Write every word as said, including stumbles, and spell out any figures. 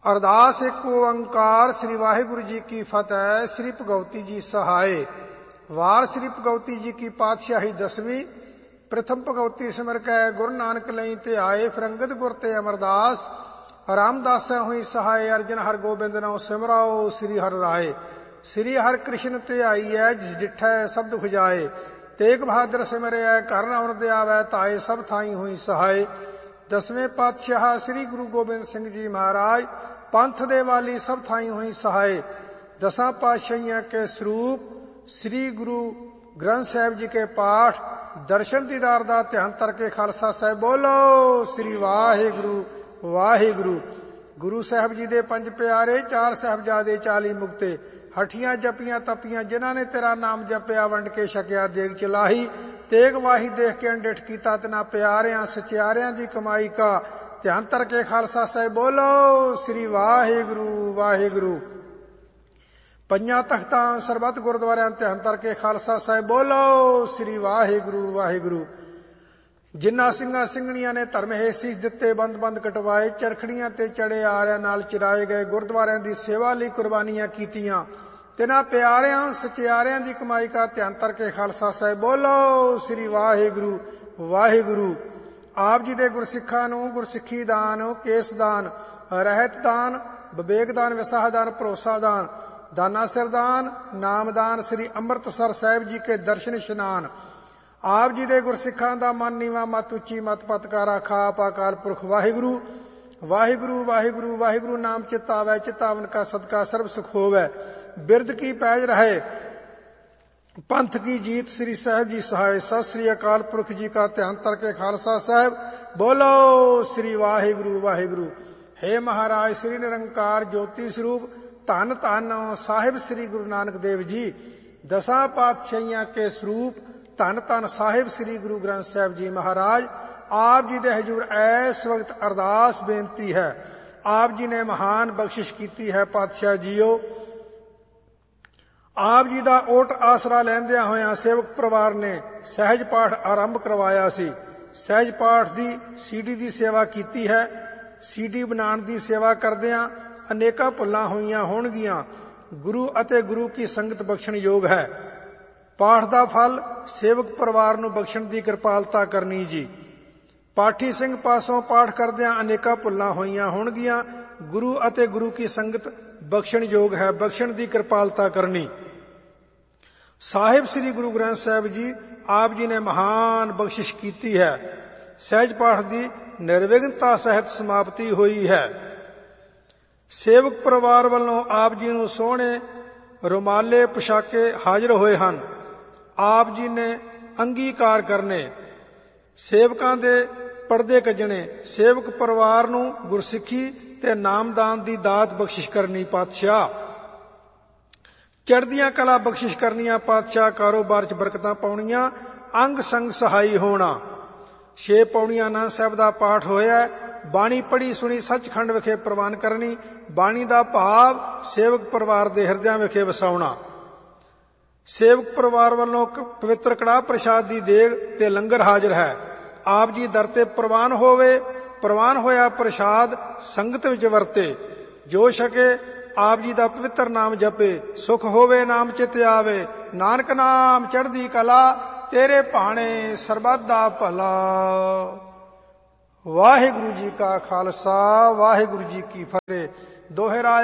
ਅਰਦਾਸ ਇੱਕ ਓੰਕਾਰ ਸ੍ਰੀ ਵਾਹਿਗੁਰੂ ਜੀ ਕੀ ਫਤਿਹ। ਸ੍ਰੀ ਭਗਵਤੀ ਜੀ ਸਹਾਏ। ਵਾਰ ਸ੍ਰੀ ਭਗਵਤੀ ਜੀ ਕੀ ਪਾਤਸ਼ਾਹੀ ਦਸਵੀਂ। ਪ੍ਰਥਮ ਭਗਵਤੀ ਸਿਮਰ ਕੈ ਗੁਰੂ ਨਾਨਕ ਲਈ ਧਿਆਏ। ਫਿਰੰਗਦ ਗੁਰ ਤੇ ਅਮਰਦਾਸ ਰਾਮਦਾਸਾ ਹੋਈ ਸਹਾਏ। ਅਰਜਨ ਹਰ ਗੋਬਿੰਦ ਨਾਉ ਸਿਮਰਾਓ ਸ੍ਰੀ ਹਰਿ ਰਾਏ। ਸ੍ਰੀ ਹਰਿ ਕ੍ਰਿਸ਼ਨ ਧਿਆਈਐ ਜਿਸ ਡਿਠੈ ਸਬਦ ਖੁਜਾਏ। ਤੇਗ ਬਹਾਦਰ ਸਿਮਰਿਐ ਘਰ ਨ ਅਵਰਦ ਆਵੈ ਧਾਏ। ਸਭ ਥਾਈ ਹੋਈ ਸਹਾਏ। ਦਸਵੇਂ ਪਾਤਸ਼ਾਹ ਸ੍ਰੀ ਗੁਰੂ ਗੋਬਿੰਦ ਸਿੰਘ ਜੀ ਮਹਾਰਾਜ ਪੰਥ ਦੇ ਵਾਲੀ ਸਭ ਥਾਈ ਹੋਈ ਸਹਾਏ। ਦਸਾਂ ਪਾਤਸ਼ਾਹੀਆਂ ਕੇ ਸਰੂਪ ਸ੍ਰੀ ਗੁਰੂ ਗ੍ਰੰਥ ਸਾਹਿਬ ਜੀ ਕੇ ਪਾਠ ਦਰਸ਼ਨ ਦੀਦਾਰ ਦਾ ਧਿਆਨ ਧਰ ਕੇ ਖਾਲਸਾ ਸਾਹਿਬ ਬੋਲੋ ਸ੍ਰੀ ਵਾਹਿਗੁਰੂ ਵਾਹਿਗੁਰੂ। ਗੁਰੂ ਸਾਹਿਬ ਜੀ ਦੇ ਪੰਜ ਪਿਆਰੇ ਚਾਰ ਸਾਹਿਬਜ਼ਾਦੇ ਚਾਲੀ ਮੁਕਤੇ ਹਠੀਆਂ ਜਪੀਆਂ ਤਪੀਆਂ ਜਿਨ੍ਹਾਂ ਨੇ ਤੇਰਾ ਨਾਮ ਜਪਿਆ ਵੰਡ ਕੇ ਛਕਿਆ ਦੇਗ ਚਲਾਹੀ। ਤੇਗ ਵਾਹੀ ਦੇਖ ਕੇ ਅੰਡਿਠ ਕੀਤਾ ਤਿਨਾ ਪਿਆਰਿਆਂ ਸਚਿਆਰਿਆਂ ਦੀ ਕਮਾਈ ਕਾ ਧਿਆਨ ਧਰ ਕੇ ਖਾਲਸਾ ਸਾਹਿਬ ਬੋਲੋ ਸ੍ਰੀ ਵਾਹਿਗੁਰੂ ਵਾਹਿਗੁਰੂ। ਪੰਜਾਂ ਤਖਤਾਂ ਸਰਬੱਤ ਗੁਰਦੁਆਰਿਆਂ ਧਿਆਨ ਧਰ ਕੇ ਖਾਲਸਾ ਸਾਹਿਬ ਬੋਲੋ ਸ੍ਰੀ ਵਾਹਿਗੁਰੂ ਵਾਹਿਗੁਰੂ। ਜਿਨ੍ਹਾਂ ਸਿੰਘਾਂ ਸਿੰਘਣੀਆਂ ਨੇ ਧਰਮ ਹੇਸੀ ਦਿੱਤੇ ਬੰਦ ਬੰਦ ਕਟਵਾਏ ਚਰਖੜੀਆਂ ਤੇ ਚੜੇ ਆਰਿਆਂ ਨਾਲ ਚਿਰਾਏ ਗਏ ਗੁਰਦੁਆਰਿਆਂ ਦੀ ਸੇਵਾ ਲਈ ਕੁਰਬਾਨੀਆਂ ਕੀਤੀਆਂ ਤਿਨਾਂ ਪਿਆਰਿਆਂ ਸਚਿਆਰਿਆਂ ਦੀ ਕਮਾਈ ਕਾ ਧਿਆਨ ਧਰ ਕੇ ਖਾਲਸਾ ਸਾਹਿਬ ਬੋਲੋ ਸ੍ਰੀ ਵਾਹਿਗੁਰੂ ਵਾਹਿਗੁਰੂ। ਆਪ ਜੀ ਦੇ ਗੁਰਸਿੱਖਾਂ ਨੂੰ ਗੁਰਸਿੱਖੀ ਦਾਨ ਕੇਸ ਦਾਨ ਰਹਿਤ ਦਾਨ ਵਿਵੇਕ ਦਾਨ ਵਿਸਾਹ ਦਾਨ ਭਰੋਸਾ ਦਾਨ ਦਾਨਾ ਸਿਰਦਾਨ ਨਾਮਦਾਨ ਸ੍ਰੀ ਅੰਮ੍ਰਿਤਸਰ ਸਾਹਿਬ ਜੀ ਕੇ ਦਰਸ਼ਨ ਇਸ਼ਨਾਨ। ਆਪ ਜੀ ਦੇ ਗੁਰਸਿੱਖਾਂ ਦਾ ਮਨ ਨੀਵਾ ਮਤ ਉੱਚੀ ਮਤ ਪਤਕਾਰਾ ਖਾਪ ਅਕਾਲ ਪੁਰਖ ਵਾਹਿਗੁਰੂ ਵਾਹਿਗੁਰੂ ਵਾਹਿਗੁਰੂ ਵਾਹਿਗੁਰੂ। ਨਾਮ ਚਿਤ ਆਵੈ ਚਿਤਾਵਨ ਕਾ ਸਦਕਾ ਸਰਬ ਸੁਖ ਹੋਵੈ ਬਿਰਧ ਕੀ ਪੈਜ ਰਹੇ ਪੰਥ ਕੀ ਜੀਤ ਸ੍ਰੀ ਸਾਹਿਬ ਜੀ ਸਹਾਏ। ਸਤਿ ਸ੍ਰੀ ਅਕਾਲ ਪੁਰਖ ਜੀ ਕਾ ਧਿਆਨ ਧਰ ਕੇ ਖਾਲਸਾ ਸਾਹਿਬ ਬੋਲੋ ਸ੍ਰੀ ਵਾਹਿਗੁਰੂ ਵਾਹਿਗੁਰੂ। ਹੇ ਮਹਾਰਾਜ ਸ੍ਰੀ ਨਿਰੰਕਾਰ ਜੋਤੀ ਸਰੂਪ ਧੰਨ ਧੰਨ ਸਾਹਿਬ ਸ੍ਰੀ ਗੁਰੂ ਨਾਨਕ ਦੇਵ ਜੀ। ਦਸਾਂ ਪਾਤਸ਼ਾਹੀਆਂ ਕੇ ਸਰੂਪ ਧੰਨ ਧੰਨ ਸਾਹਿਬ ਸ੍ਰੀ ਗੁਰੂ ਗ੍ਰੰਥ ਸਾਹਿਬ ਜੀ ਮਹਾਰਾਜ। ਆਪ ਜੀ ਦੇ ਹਜ਼ੂਰ ਇਸ ਵਕਤ ਅਰਦਾਸ ਬੇਨਤੀ ਹੈ। ਆਪ ਜੀ ਨੇ ਮਹਾਨ ਬਖਸ਼ਿਸ਼ ਕੀਤੀ ਹੈ ਪਾਤਸ਼ਾਹ ਜੀਓ। ਆਪ ਜੀ ਦਾ ਓਟ ਆਸਰਾ ਲੈਂਦਿਆਂ ਹੋਇਆਂ ਸੇਵਕ ਪਰਿਵਾਰ ਨੇ ਸਹਿਜ ਪਾਠ ਆਰੰਭ ਕਰਵਾਇਆ ਸੀ। ਸਹਿਜ ਪਾਠ ਦੀ ਸੀਡੀ ਦੀ ਸੇਵਾ ਕੀਤੀ ਹੈ। ਸੀਡੀ ਬਣਾਉਣ ਦੀ ਸੇਵਾ ਕਰਦਿਆਂ ਅਨੇਕਾਂ ਭੁੱਲਾਂ ਹੋਈਆਂ ਹੋਣਗੀਆਂ। ਗੁਰੂ ਅਤੇ ਗੁਰੂ ਕੀ ਸੰਗਤ ਬਖਸ਼ਣ ਯੋਗ ਹੈ। ਪਾਠ ਦਾ ਫਲ ਸੇਵਕ ਪਰਿਵਾਰ ਨੂੰ ਬਖਸ਼ਣ ਦੀ ਕਿਰਪਾਲਤਾ ਕਰਨੀ ਜੀ। ਪਾਠੀ ਸਿੰਘ ਪਾਸੋਂ ਪਾਠ ਕਰਦਿਆਂ ਅਨੇਕਾਂ ਭੁੱਲਾਂ ਹੋਈਆਂ ਹੋਣਗੀਆਂ। ਗੁਰੂ ਅਤੇ ਗੁਰੂ ਕੀ ਸੰਗਤ ਬਖਸ਼ਣ ਯੋਗ ਹੈ। ਬਖਸ਼ਣ ਦੀ ਕਿਰਪਾਲਤਾ ਕਰਨੀ। ਸਾਹਿਬ ਸ੍ਰੀ ਗੁਰੂ ਗ੍ਰੰਥ ਸਾਹਿਬ ਜੀ ਆਪ ਜੀ ਨੇ ਮਹਾਨ ਬਖਸ਼ਿਸ਼ ਕੀਤੀ ਹੈ। ਸਹਿਜ ਪਾਠ ਦੀ ਨਿਰਵਿਘਨਤਾ ਸਹਿਤ ਸਮਾਪਤੀ ਹੋਈ ਹੈ। ਸੇਵਕ ਪਰਿਵਾਰ ਵੱਲੋਂ ਆਪ ਜੀ ਨੂੰ ਸੋਹਣੇ ਰੁਮਾਲੇ ਪੁਸ਼ਾਕੇ ਹਾਜ਼ਰ ਹੋਏ ਹਨ। ਆਪ ਜੀ ਨੇ ਅੰਗੀਕਾਰ ਕਰਨੇ ਸੇਵਕਾਂ ਦੇ ਪਰਦੇ ਕੱਜਣੇ ਸੇਵਕ ਪਰਿਵਾਰ ਨੂੰ ਗੁਰਸਿੱਖੀ ਤੇ ਨਾਮਦਾਨ ਦੀ ਦਾਤ ਬਖਸ਼ਿਸ਼ ਕਰਨੀ ਪਾਤਸ਼ਾਹ। ਚੜ੍ਹਦੀਆਂ ਕਲਾ ਬਖਸ਼ਿਸ਼ ਕਰਨੀਆਂ ਪਾਤਸ਼ਾਹ। ਕਾਰੋਬਾਰ 'ਚ ਬਰਕਤਾਂ ਪਾਉਣੀਆਂ ਅੰਗ ਸੰਗ ਸਹਾਈ ਹੋਣਾ। ਛੇ ਪੌੜੀਆਂ ਆਨੰਦ ਸਾਹਿਬ ਦਾ ਪਾਠ ਹੋਇਆ। ਬਾਣੀ ਪੜ੍ਹੀ ਸੁਣੀ ਸੱਚਖੰਡ ਵਿਖੇ ਪ੍ਰਵਾਨ ਕਰਨੀ। ਬਾਣੀ ਦਾ ਭਾਵ ਸੇਵਕ ਪਰਿਵਾਰ ਦੇ ਹਿਰਦਿਆਂ ਵਿਖੇ ਵਸਾਉਣਾ। ਸੇਵਕ ਪਰਿਵਾਰ ਵੱਲੋਂ ਪਵਿੱਤਰ ਕੜਾਹ ਪ੍ਰਸ਼ਾਦ ਦੀ ਦੇਗ ਤੇ ਲੰਗਰ ਹਾਜ਼ਰ ਹੈ। ਆਪ ਜੀ ਦਰ ਤੇ ਪ੍ਰਵਾਨ ਹੋਵੇ। ਪ੍ਰਵਾਨ ਹੋਇਆ ਪ੍ਰਸ਼ਾਦ ਸੰਗਤ ਵਿੱਚ ਵਰਤੇ। ਜੋ ਛਕੇ ਆਪ ਜੀ ਦਾ ਪਵਿੱਤਰ ਨਾਮ ਜਪੇ ਸੁਖ ਹੋਵੇ ਨਾਮ ਚਿਤ ਆਵੇ। ਨਾਨਕ ਨਾਮ ਚੜ੍ਹਦੀ ਕਲਾ ਤੇਰੇ ਭਾਣੇ ਸਰਬੱਤ ਦਾ ਭਲਾ। ਵਾਹਿਗੁਰੂ ਜੀ ਕਾ ਖਾਲਸਾ ਵਾਹਿਗੁਰੂ ਜੀ ਕੀ ਫਤਿਹ। ਦੋਹਰਾ